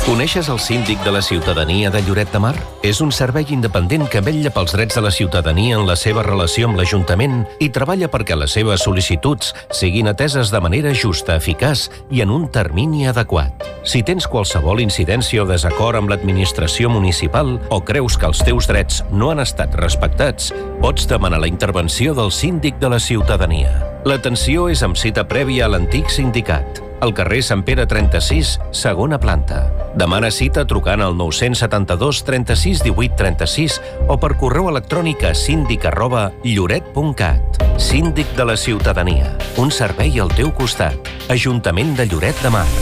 Coneixes el síndic de la ciutadania de Lloret de Mar? És un servei independent que vetlla pels drets de la ciutadania en la seva relació amb l'Ajuntament i treballa perquè les seves sol·licituds siguin ateses de manera justa, eficaç i en un termini adequat. Si tens qualsevol incidència o desacord amb l'administració municipal o creus que els teus drets no han estat respectats, pots demanar la intervenció del síndic de la ciutadania. L'atenció és amb cita prèvia a l'antic sindicat, al carrer Sant Pere 36, segona planta. Demana cita trucant al 972 36 18 36 o per correu electrònic a síndic@lloret.cat. Síndic de la ciutadania. Un servei al teu costat. Ajuntament de Lloret de Mar.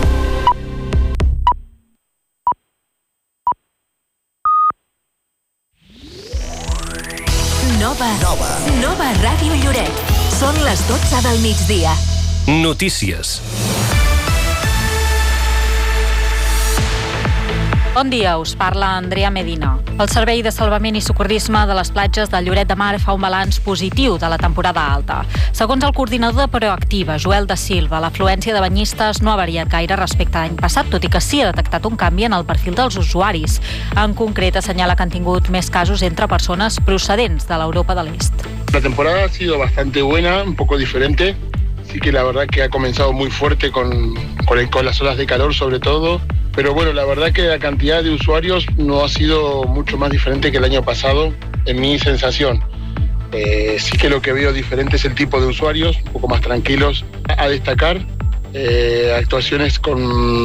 Nova Ràdio Lloret. Són les 12 del migdia. Notícies. Bon dia, us parla Andrea Medina. El Servei de Salvament i Socorrisme de les platges de Lloret de Mar fa un balanç positiu de la temporada alta. Segons el coordinador de Proactiva, Joel da Silva, l'afluència de banyistes no ha variat gaire respecte a l'any passat, tot i que sí ha detectat un canvi en el perfil dels usuaris. En concret, assenyala que han tingut més casos entre persones procedents de l'Europa de l'Est. La temporada ha sido bastante buena, un poco diferente. Sí que la verdad que ha comenzado muy fuerte con las olas de calor sobre todo. Pero bueno, la verdad que la cantidad de usuarios no ha sido mucho más diferente que el año pasado, en mi sensación. Sí que lo que veo diferente es el tipo de usuarios, un poco más tranquilos. A destacar actuaciones con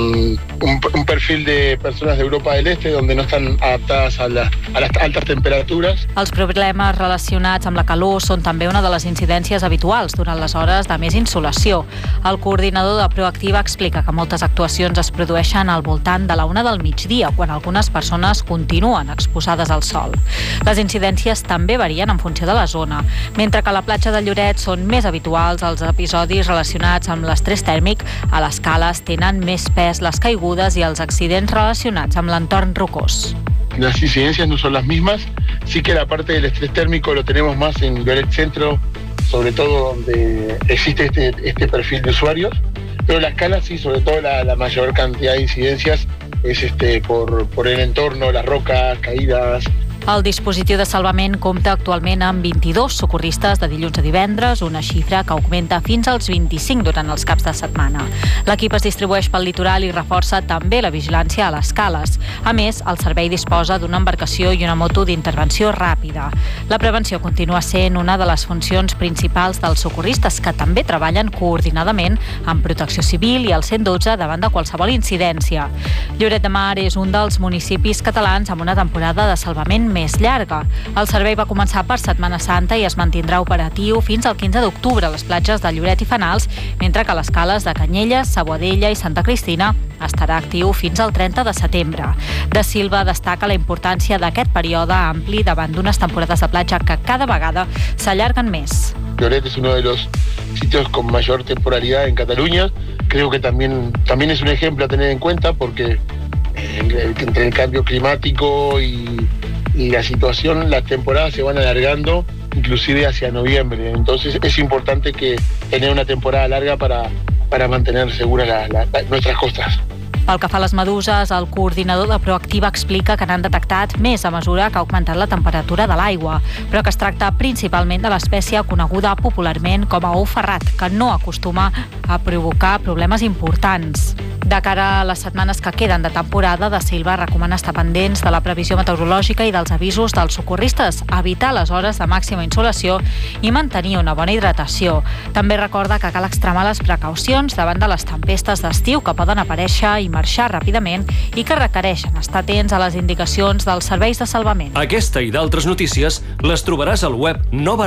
un perfil de persones d'Europa de l'Este donde no estan adaptades a las altas temperaturas. Els problemes relacionats amb la calor són també una de les incidències habituals durant les hores de més insolació. El coordinador de Proactiva explica que moltes actuacions es produeixen al voltant de la 1 del migdia, quan algunes persones continuen exposades al sol. Les incidències també varien en funció de la zona. Mentre que a la platja de Lloret són més habituals els episodis relacionats amb l'estrès tèrmic, a les cales tenen més pes les caigudes i els accidents relacionats amb l'entorn rocós. Las incidencias no son las mismas, sí que la parte del estrés térmico lo tenemos más en Lloret Centro, sobre todo donde existe este perfil de usuarios, pero las calas sí, sobre todo la mayor cantidad de incidencias es por el entorno, las rocas, caídas. El dispositiu de salvament compta actualment amb 22 socorristes de dilluns a divendres, una xifra que augmenta fins als 25 durant els caps de setmana. L'equip es distribueix pel litoral i reforça també la vigilància a les cales. A més, el servei disposa d'una embarcació i una moto d'intervenció ràpida. La prevenció continua sent una de les funcions principals dels socorristes, que també treballen coordinadament amb Protecció Civil i el 112 davant de qualsevol incidència. Lloret de Mar és un dels municipis catalans amb una temporada de salvament més llarga. El servei va començar per Setmana Santa i es mantindrà operatiu fins al 15 d'octubre a les platges de Lloret i Fenals, mentre que a les cales de Canyelles, Saboadella i Santa Cristina estarà actiu fins al 30 de setembre. Da Silva destaca la importància d'aquest període ampli davant d'unes temporades de platja que cada vegada s'allarguen més. Lloret es uno de los sitios con mayor temporalidad en Cataluña. Creo que también es un ejemplo a tener en cuenta porque entre el cambio climático y la situación, las temporadas se van alargando, inclusive hacia noviembre. Entonces es importante que tener una temporada larga para mantener seguras nuestras costas. Pel que fa a les meduses, el coordinador de Proactiva explica que n'han detectat més a mesura que ha augmentat la temperatura de l'aigua, però que es tracta principalment de l'espècie coneguda popularment com a ou ferrat, que no acostuma a provocar problemes importants. De cara a les setmanes que queden de temporada, Da Silva recomana estar pendents de la previsió meteorològica i dels avisos dels socorristes, evitar les hores de màxima insolació i mantenir una bona hidratació. També recorda que cal extremar les precaucions davant de les tempestes d'estiu que poden aparèixer i marxar ràpidament i que requereixen estar atents a les indicacions dels serveis de salvament. Aquesta i d'altres notícies les trobaràs al web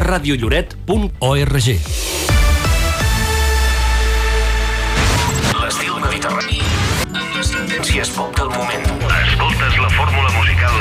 novaradiolloret.org. L'estil mediterrani amb les tendències pop del moment. Escoltes la fórmula musical